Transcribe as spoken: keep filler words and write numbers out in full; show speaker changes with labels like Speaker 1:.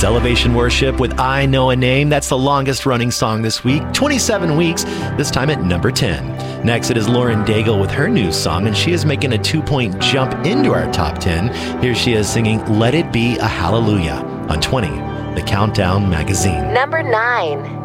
Speaker 1: It's Elevation Worship with I Know a Name. That's the longest running song this week, twenty-seven weeks, this time at number ten. Next, it is Lauren Daigle with her new song, and she is making a two-point jump into our top ten. Here she is singing Let It Be a Hallelujah on twenty, The Countdown Magazine.
Speaker 2: Number nine.